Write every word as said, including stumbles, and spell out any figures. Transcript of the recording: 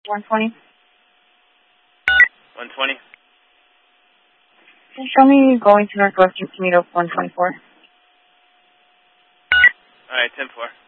one twenty. one twenty. Show me going to Northwestern Toledo one twenty-four. All right, ten four.